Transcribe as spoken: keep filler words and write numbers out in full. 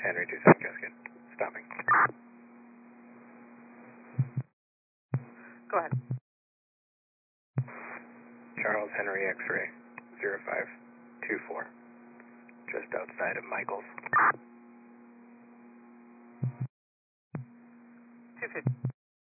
Henry two seven Cascade. Stopping. Go ahead. Charles Henry X-ray zero five two four. Just outside of Michaels. two fifty.